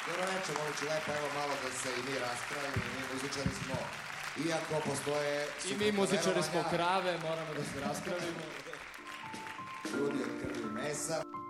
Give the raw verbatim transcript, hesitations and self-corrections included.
Dobro večer, mogući lepo, evo malo da se i mi raspravimo, i mi muzičari smo, iako postoje... I mi muzičari smo krave, moramo da se raspravimo. Ljudi od krvi i mesa.